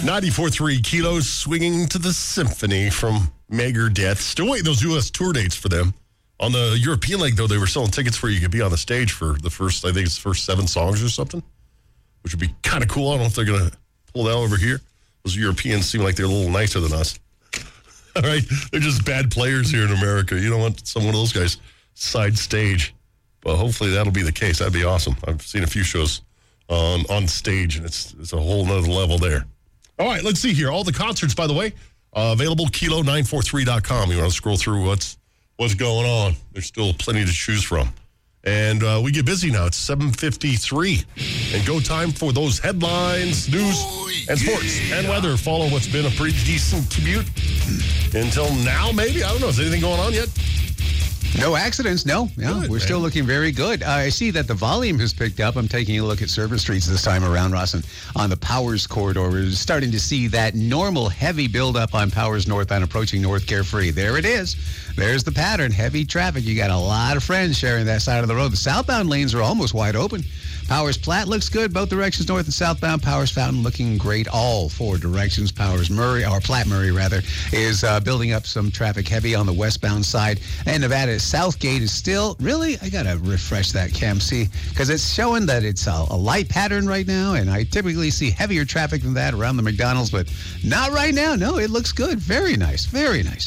94.3 Kilos swinging to the symphony from Megadeth. Still waiting those U.S. tour dates for them. On the European leg, though, they were selling tickets where you could be on the stage for the first, I think it's the first 7 songs or something, which would be kind of cool. I don't know if they're going to pull that over here. Those Europeans seem like they're a little nicer than us. All right? They're just bad players here in America. You don't want some of those guys side stage. But hopefully that'll be the case. That'd be awesome. I've seen a few shows on stage, and it's a whole nother level there. All right, let's see here. All the concerts, by the way, available, kilo943.com. You want to scroll through what's going on. There's still plenty to choose from. And we get busy now. It's 7:53. And go time for those headlines, news, and sports, and weather. Follow what's been a pretty decent commute until now, maybe. I don't know. Is anything going on yet? No accidents, no. Good, we're still looking very good. I see that the volume has picked up. I'm taking a look at service streets this time around, Ross, and on the Powers corridor. We're starting to see that normal heavy buildup on Powers northbound approaching North Carefree. There it is. There's the pattern. Heavy traffic. You got a lot of friends sharing that side of the road. The southbound lanes are almost wide open. Powers Platte looks good. Both directions, north and southbound. Powers Fountain looking great. All 4 directions. Powers Murray, or Platte Murray rather, is building up some traffic heavy on the westbound side. And Nevada Southgate is still, really, I got to refresh that Cam, see, because it's showing that it's a light pattern right now. And I typically see heavier traffic than that around the McDonald's, but not right now. No, it looks good. Very nice. Very nice.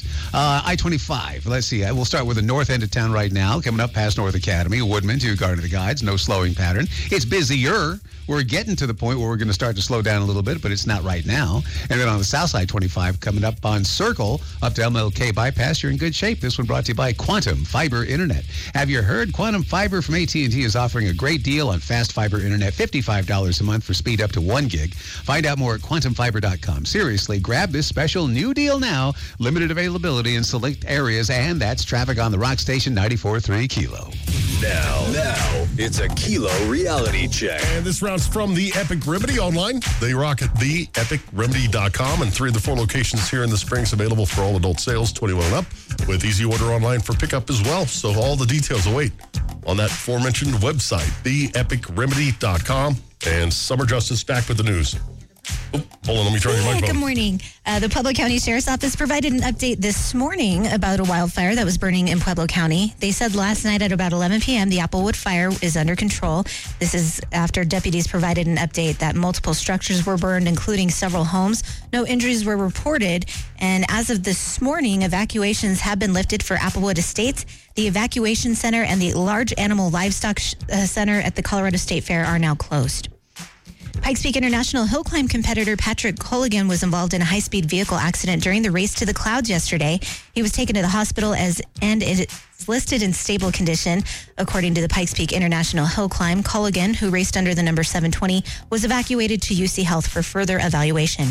I-25. Let's see. We'll start with the north end of town right now, coming up past North Academy, Woodman to Garden of the Guides. No slowing pattern. It's busier. We're getting to the point where we're going to start to slow down a little bit, but it's not right now. And then on the south side, 25, coming up on Circle, up to MLK Bypass, you're in good shape. This one brought to you by Quantum Fiber Internet. Have you heard? Quantum Fiber from AT&T is offering a great deal on fast fiber internet, $55 a month for speed up to 1 gig. Find out more at quantumfiber.com. Seriously, grab this special new deal now. Limited availability in select areas, and that's traffic on the Rock Station 94.3 Kilo. Now, it's a Kilo reality check. And this round's from The Epic Remedy online. They rock at theepicremedy.com, and 3 of the 4 locations here in the Springs available for all adult sales, 21 and up, with easy order online for pickup as well. So all the details await on that aforementioned website, theepicremedy.com. And Summer Justice back with the news. Oh, hold on, let me turn your microphone. Good morning. The Pueblo County Sheriff's Office provided an update this morning about a wildfire that was burning in Pueblo County. They said last night at about 11 p.m. the Applewood fire is under control. This is after deputies provided an update that multiple structures were burned, including several homes. No injuries were reported. And as of this morning, evacuations have been lifted for Applewood Estates. The evacuation center and the large animal livestock center at the Colorado State Fair are now closed. Pikes Peak International hill climb competitor Patrick Colligan was involved in a high-speed vehicle accident during the race to the clouds yesterday. He was taken to the hospital and is listed in stable condition. According to the Pikes Peak International hill climb, Colligan, who raced under the number 720, was evacuated to UC Health for further evaluation.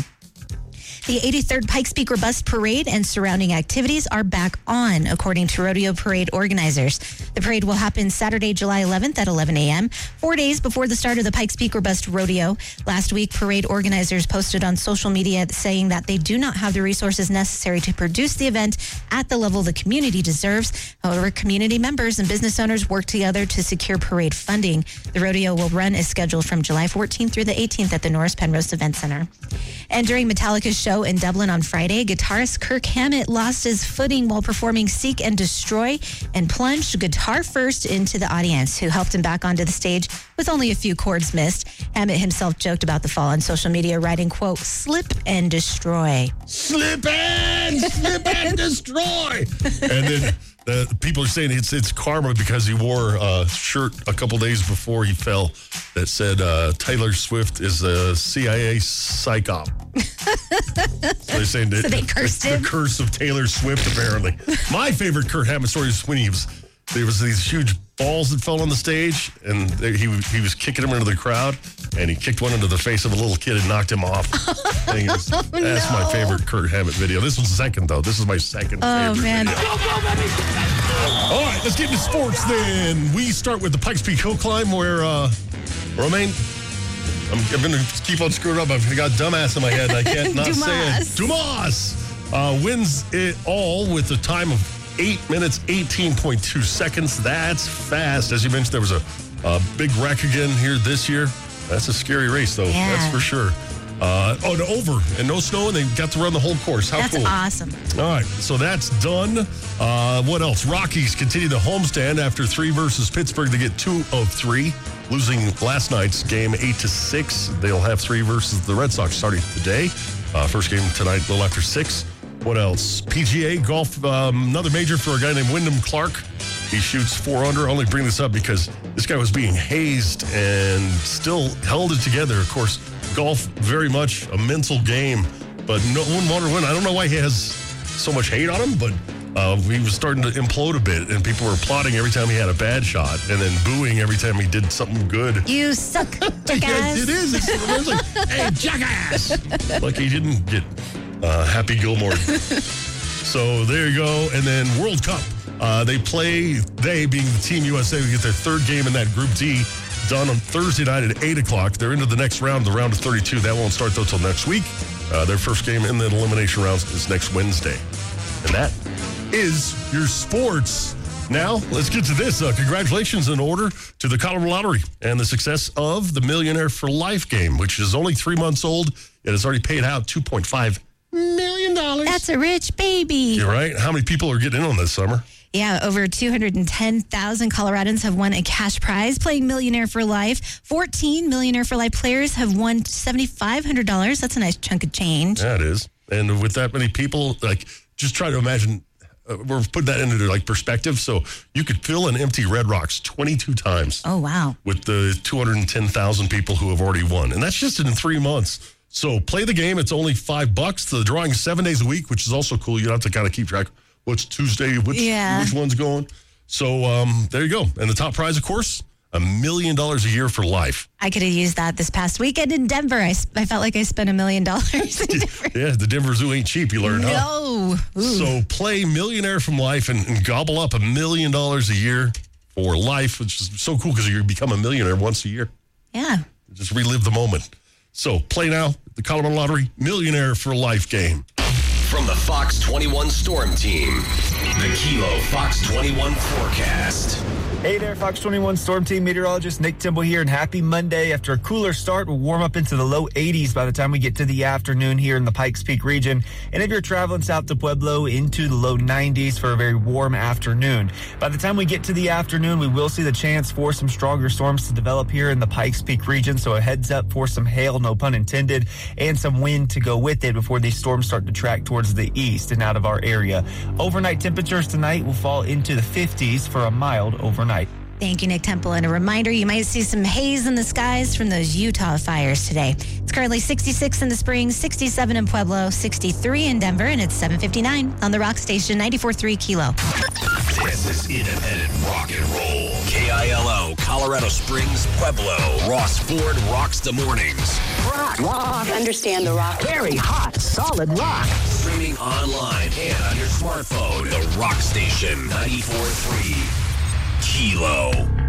The 83rd Pikes Peak Robust Parade and surrounding activities are back on, according to rodeo parade organizers. The parade will happen Saturday, July 11th at 11 a.m., 4 days before the start of the Pikes Peak Robust Rodeo. Last week, parade organizers posted on social media saying that they do not have the resources necessary to produce the event at the level the community deserves. However, community members and business owners work together to secure parade funding. The rodeo will run as scheduled from July 14th through the 18th at the Norris Penrose Event Center. And during Metallica's show in Dublin on Friday, guitarist Kirk Hammett lost his footing while performing Seek and Destroy and plunged guitar first into the audience, who helped him back onto the stage with only a few chords missed. Hammett himself joked about the fall on social media, writing, quote, "Slip and destroy." Slip and destroy. And then people are saying it's karma because he wore a shirt a couple days before he fell that said Taylor Swift is a CIA psych op. So they're saying that So they cursed him? The curse of Taylor Swift, apparently. My favorite Kirk Hammett story is when there was these huge balls that fell on the stage, and he was kicking them into the crowd, and he kicked one into the face of a little kid and knocked him off. That's my favorite Kirk Hammett video. This was second, though. This is my second favorite man. video. All right, let's get into sports then. We start with the Pikes Peak Hill Climb, where Romaine, I'm going to keep on screwing up. I've got dumbass in my head. I can't not say it. Dumas wins it all with a time of 8 minutes, 18.2 seconds. That's fast. As you mentioned, there was a big wreck again here this year. That's a scary race, though. Yeah. That's for sure. The over and no snow, and they got to run the whole course. How That's cool. awesome. All right, so that's done. What else? Rockies continue the homestand after 3 versus Pittsburgh. They get 2 of 3, losing last night's game 8-6. They'll have 3 versus the Red Sox starting today. First game tonight, a little after 6. What else? PGA golf, another major for a guy named Wyndham Clark. He shoots 4 under. I only bring this up because this guy was being hazed and still held it together. Of course, golf, very much a mental game, but no one wanted to win. I don't know why he has so much hate on him, but he was starting to implode a bit, and people were applauding every time he had a bad shot and then booing every time he did something good. You suck, jackass. Yes, it is. It's like, hey, jackass. Like he didn't get Happy Gilmore. So there you go. And then World Cup. They being the Team USA, we get their 3rd game in that Group D done on Thursday night at 8 o'clock. They're into the next round, the round of 32. That won't start, though, till next week. Their first game in the elimination rounds is next Wednesday. And that is your sports. Now, let's get to this. Congratulations in order to the Colorado Lottery and the success of the Millionaire for Life game, which is only 3 months old. It has already paid out $2.5 million. That's a rich baby. You're right. How many people are getting in on this summer? Yeah, over 210,000 Coloradans have won a cash prize playing Millionaire for Life. 14 Millionaire for Life players have won $7,500. That's a nice chunk of change. Yeah, it is. And with that many people, like, just try to imagine, we're putting that into like perspective. So you could fill an empty Red Rocks 22 times. Oh, wow. With the 210,000 people who have already won. And that's just in 3 months. So play the game. It's only $5. The drawing is 7 days a week, which is also cool. You don't have to kind of keep track. What's Tuesday? Which one's going? So there you go. And the top prize, of course, $1 million a year for life. I could have used that this past weekend in Denver. I felt like I spent $1 million in Denver. Yeah, the Denver Zoo ain't cheap, you learned, huh? No. So play Millionaire from Life and gobble up $1 million a year for life, which is so cool because you become a millionaire once a year. Yeah. Just relive the moment. So play now, the Colorado Lottery Millionaire for Life game. From the Fox 21 Storm Team, the Kilo Fox 21 forecast. Hey there, Fox 21 Storm Team meteorologist Nick Timble here, and happy Monday. After a cooler start, we'll warm up into the low 80s by the time we get to the afternoon here in the Pikes Peak region. And if you're traveling south to Pueblo, into the low 90s for a very warm afternoon. By the time we get to the afternoon, we will see the chance for some stronger storms to develop here in the Pikes Peak region. So a heads up for some hail, no pun intended, and some wind to go with it before these storms start to track towards the east and out of our area. Overnight temperatures tonight will fall into the 50s for a mild overnight. Thank you, Nick Temple. And a reminder, you might see some haze in the skies from those Utah fires today. It's currently 66 in the Springs, 67 in Pueblo, 63 in Denver, and it's 7:59 on the Rock Station 94.3 Kilo. This is independent rock and roll. KILO, Colorado Springs, Pueblo. Ross Ford rocks the mornings. Rock. Understand the rock. Very hot, solid rock. Streaming online and on your smartphone. The Rock Station 94.3 Kilo.